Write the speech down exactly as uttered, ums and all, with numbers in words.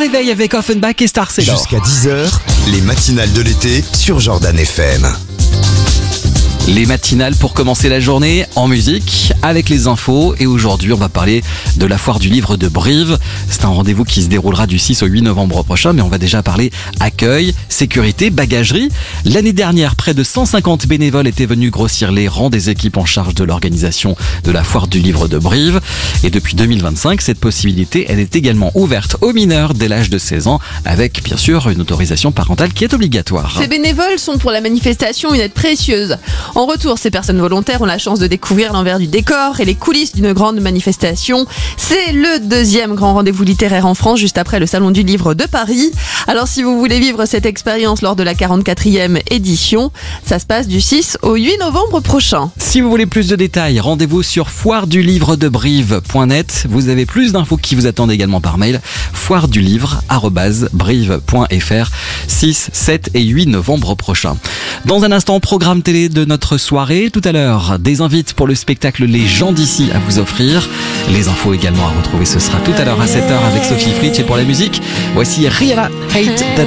réveil avec Offenbach et Star Sailor. Jusqu'à dix heures, les matinales de l'été sur Jordan F M. Les matinales pour commencer la journée en musique avec les infos, et aujourd'hui on va parler de la foire du livre de Brive. C'est un rendez-vous qui se déroulera du six au huit novembre prochain, mais on va déjà parler accueil, sécurité, bagagerie. L'année dernière, près de cent cinquante bénévoles étaient venus grossir les rangs des équipes en charge de l'organisation de la foire du livre de Brive, et depuis deux mille vingt-cinq, cette possibilité elle est également ouverte aux mineurs dès l'âge de seize ans, avec bien sûr une autorisation parentale qui est obligatoire. Ces bénévoles sont pour la manifestation une aide précieuse. En retour, ces personnes volontaires ont la chance de découvrir l'envers du décor et les coulisses d'une grande manifestation. C'est le deuxième grand rendez-vous littéraire en France, juste après le Salon du Livre de Paris. Alors si vous voulez vivre cette expérience lors de la quarante-quatrième édition, ça se passe du six au huit novembre prochain. Si vous voulez plus de détails, rendez-vous sur foire du livre de brive point net. Vous avez plus d'infos qui vous attendent également par mail. foire du livre arobase brive point f r, six, sept et huit novembre prochain. Dans un instant, programme télé de notre soirée. Tout à l'heure, des invites pour le spectacle Les gens d'ici à vous offrir. Les infos également à retrouver, ce sera tout à l'heure à sept heures avec Sophie Fritsch. Et pour la musique, voici Rihanna, Hate That